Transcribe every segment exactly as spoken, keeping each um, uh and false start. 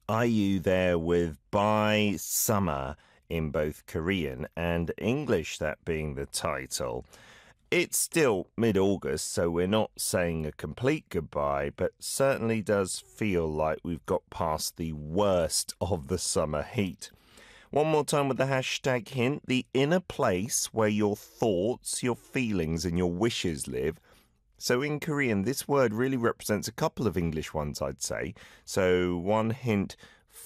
Are you there with by summer in both Korean and English, that being the title? It's still mid August, so we're not saying a complete goodbye, but certainly does feel like we've got past the worst of the summer heat. One more time with the hashtag hint, the inner place where your thoughts, your feelings, and your wishes live. So in Korean, this word really represents a couple of English ones, I'd say. So one hint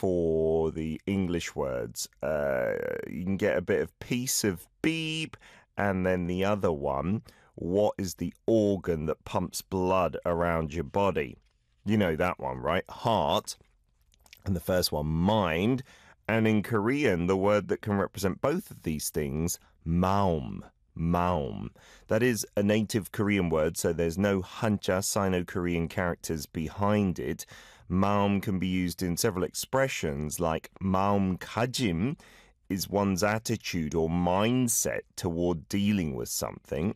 for the English words, uh, you can get a bit of piece of beep, and then the other one, what is the organ that pumps blood around your body? You know that one, right? Heart. And the first one, mind. And in Korean, the word that can represent both of these things, maum. Maum. That is a native Korean word, so there's no Hanja Sino-Korean characters behind it. Maum can be used in several expressions, like maumgajim is one's attitude or mindset toward dealing with something.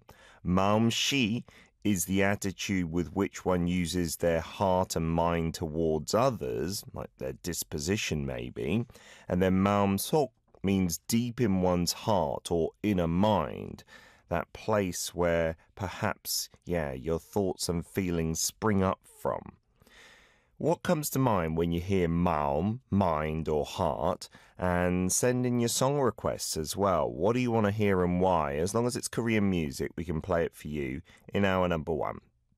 maumshi is the attitude with which one uses their heart and mind towards others, like their disposition maybe. And then maumsok means deep in one's heart or inner mind, that place where perhaps, yeah, your thoughts and feelings spring up from. What comes to mind when you hear maum, mind or heart? And send in your song requests as well. What do you want to hear and why? As long as it's Korean music, we can play it for you in our number one.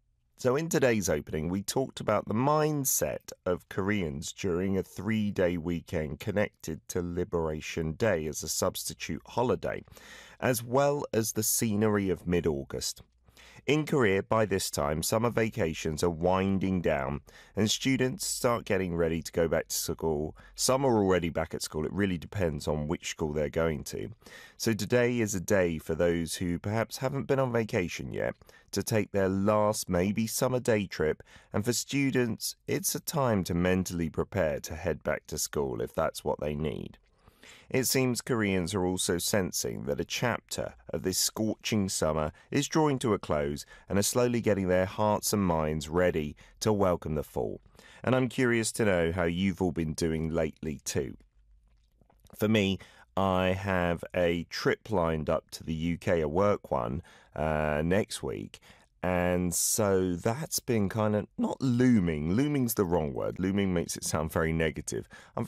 So in today's opening, we talked about the mindset of Koreans during a three-day weekend connected to Liberation Day as a substitute holiday, as well as the scenery of mid-August. In Korea, by this time, summer vacations are winding down and students start getting ready to go back to school. Some are already back at school. It really depends on which school they're going to. So today is a day for those who perhaps haven't been on vacation yet to take their last maybe summer day trip. And for students, it's a time to mentally prepare to head back to school if that's what they need. It seems Koreans are also sensing that a chapter of this scorching summer is drawing to a close and are slowly getting their hearts and minds ready to welcome the fall. And I'm curious to know how you've all been doing lately too. For me, I have a trip lined up to the U K, a work one, uh, next week. And so that's been kind of not looming. Looming's the wrong word. Looming makes it sound very negative. I'm